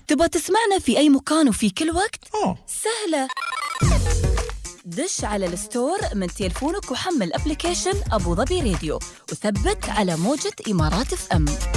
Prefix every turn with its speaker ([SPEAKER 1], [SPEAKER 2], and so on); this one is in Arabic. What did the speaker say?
[SPEAKER 1] تبغى تسمعنا في أي مكان وفي كل وقت؟ سهلة، دش على الستور من تليفونك وحمل أبليكيشن أبو ظبي راديو وثبت على موجة إمارات FM.